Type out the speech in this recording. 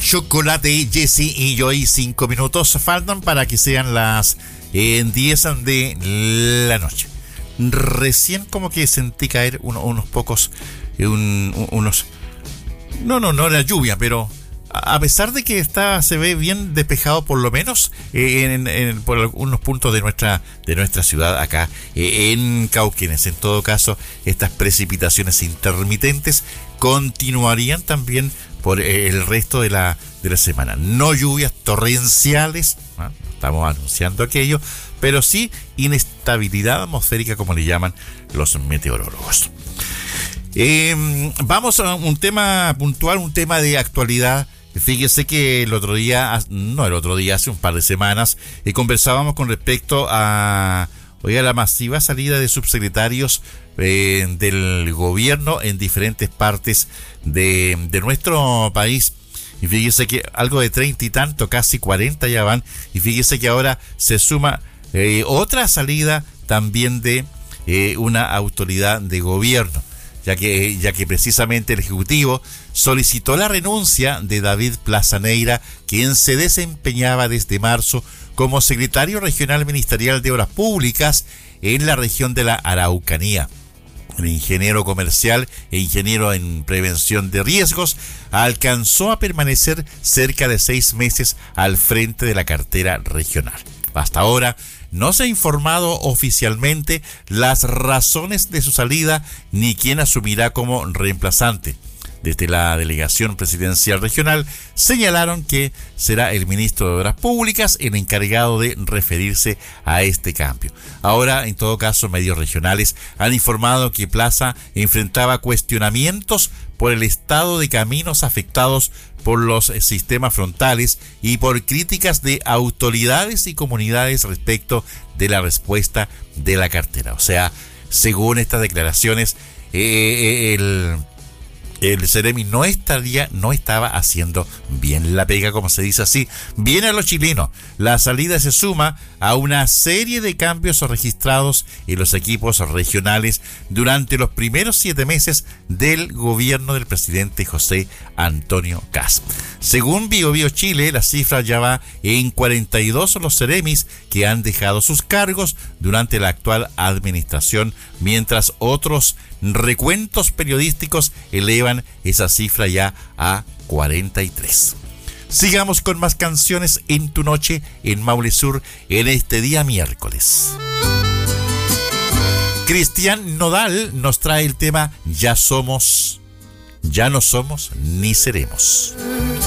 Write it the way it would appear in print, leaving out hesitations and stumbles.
Chocolate, Jesse y Joy. 5 minutos faltan para que sean las 10 de la noche. Recién como que sentí caer unos pocos, unos... No la lluvia, pero a pesar de que se ve bien despejado, por lo menos por algunos puntos de nuestra ciudad acá en Cauquenes. En todo caso, estas precipitaciones intermitentes continuarían también por el resto de la semana. No lluvias torrenciales, ¿no? Estamos anunciando aquello, pero sí inestabilidad atmosférica, como le llaman los meteorólogos. Vamos a un tema puntual, un tema de actualidad. Fíjese que hace un par de semanas, conversábamos con respecto a la masiva salida de subsecretarios del gobierno en diferentes partes de nuestro país. Y fíjese que algo de 30 y tanto, casi 40 ya van. Y fíjese que ahora se suma otra salida también de una autoridad de gobierno, ya que precisamente el Ejecutivo solicitó la renuncia de David Plaza Neira, quien se desempeñaba desde marzo como secretario regional ministerial de Obras Públicas en la región de la Araucanía. El ingeniero comercial e ingeniero en prevención de riesgos alcanzó a permanecer cerca de 6 meses al frente de la cartera regional. Hasta ahora no se ha informado oficialmente las razones de su salida ni quién asumirá como reemplazante. Desde la delegación presidencial regional señalaron que será el ministro de Obras Públicas el encargado de referirse a este cambio. Ahora, en todo caso, medios regionales han informado que Plaza enfrentaba cuestionamientos por el estado de caminos afectados por los sistemas frontales y por críticas de autoridades y comunidades respecto de la respuesta de la cartera. O sea, según estas declaraciones, el Ceremi no estaba haciendo bien la pega, como se dice así. Bien a los chilenos. La salida se suma a una serie de cambios registrados en los equipos regionales durante los primeros 7 meses del gobierno del presidente José Antonio Kast. Según Biobío Chile, la cifra ya va en 42 los Ceremis que han dejado sus cargos durante la actual administración, mientras otros recuentos periodísticos elevan esa cifra ya a 43. Sigamos con más canciones en tu noche en Maule Sur en este día miércoles. Cristian Nodal nos trae el tema Ya no somos ni seremos.